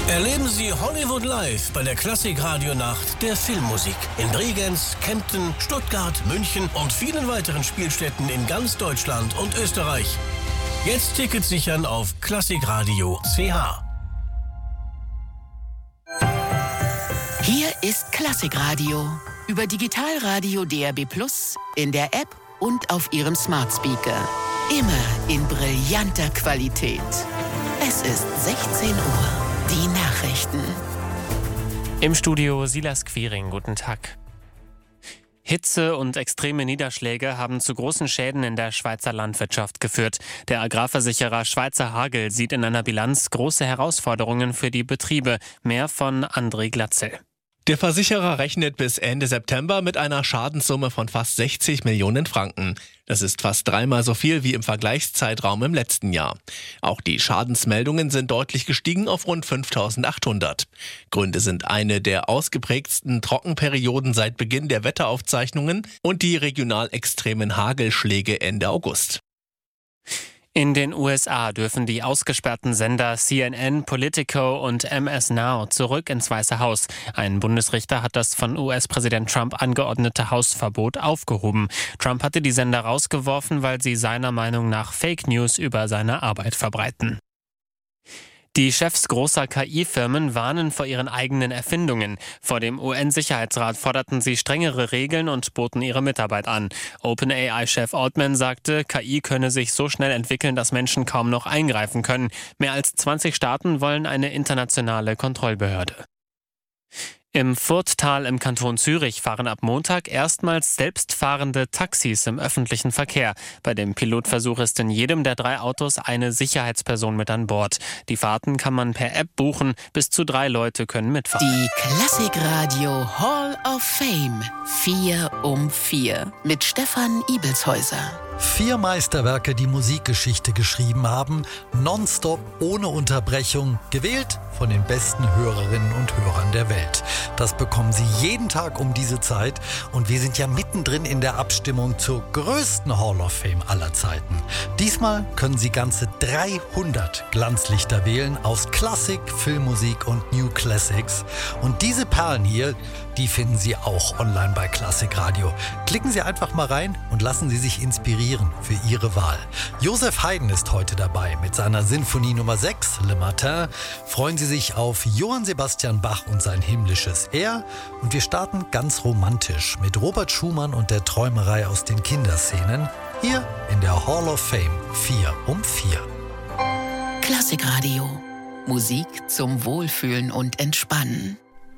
Erleben Sie Hollywood Live bei der Klassik-Radio-Nacht der Filmmusik in Bregenz, Kempten, Stuttgart, München und vielen weiteren Spielstätten in ganz Deutschland und Österreich. Jetzt Tickets sichern auf klassikradio.ch. Hier ist Klassikradio über Digitalradio DAB+, in der App und auf Ihrem Smart Speaker. Immer in brillanter Qualität. Es ist 16 Uhr. Die Nachrichten. Im Studio Silas Quiring, guten Tag. Hitze und extreme Niederschläge haben zu großen Schäden in der Schweizer Landwirtschaft geführt. Der Agrarversicherer Schweizer Hagel sieht in einer Bilanz große Herausforderungen für die Betriebe. Mehr von André Glatzel. Der Versicherer rechnet bis Ende September mit einer Schadenssumme von fast 60 Millionen Franken. Das ist fast dreimal so viel wie im Vergleichszeitraum im letzten Jahr. Auch die Schadensmeldungen sind deutlich gestiegen auf rund 5.800. Gründe sind eine der ausgeprägtsten Trockenperioden seit Beginn der Wetteraufzeichnungen und die regional extremen Hagelschläge Ende August. In den USA dürfen die ausgesperrten Sender CNN, Politico und MS Now zurück ins Weiße Haus. Ein Bundesrichter hat das von US-Präsident Trump angeordnete Hausverbot aufgehoben. Trump hatte die Sender rausgeworfen, weil sie seiner Meinung nach Fake News über seine Arbeit verbreiten. Die Chefs großer KI-Firmen warnen vor ihren eigenen Erfindungen. Vor dem UN-Sicherheitsrat forderten sie strengere Regeln und boten ihre Mitarbeit an. OpenAI-Chef Altman sagte, KI könne sich so schnell entwickeln, dass Menschen kaum noch eingreifen können. Mehr als 20 Staaten wollen eine internationale Kontrollbehörde. Im Furttal im Kanton Zürich fahren ab Montag erstmals selbstfahrende Taxis im öffentlichen Verkehr. Bei dem Pilotversuch ist in jedem der 3 Autos eine Sicherheitsperson mit an Bord. Die Fahrten kann man per App buchen. Bis zu 3 Leute können mitfahren. Die Klassikradio Hall of Fame 4 um 4 mit Stefan Ibelshäuser. 4 Meisterwerke, die Musikgeschichte geschrieben haben, nonstop, ohne Unterbrechung, gewählt von den besten Hörerinnen und Hörern der Welt. Das bekommen Sie jeden Tag um diese Zeit und wir sind ja mittendrin in der Abstimmung zur größten Hall of Fame aller Zeiten. Diesmal können Sie ganze 300 Glanzlichter wählen aus Klassik, Filmmusik und New Classics. Und diese Perlen hier, die finden Sie auch online bei Klassikradio. Klicken Sie einfach mal rein und lassen Sie sich inspirieren für Ihre Wahl. Josef Haydn ist heute dabei mit seiner Sinfonie Nummer 6, Le Matin. Freuen Sie sich auf Johann Sebastian Bach und sein himmlisches Er. Und wir starten ganz romantisch mit Robert Schumann und der Träumerei aus den Kinderszenen. Hier in der Hall of Fame 4 um 4. Klassikradio. Musik zum Wohlfühlen und Entspannen.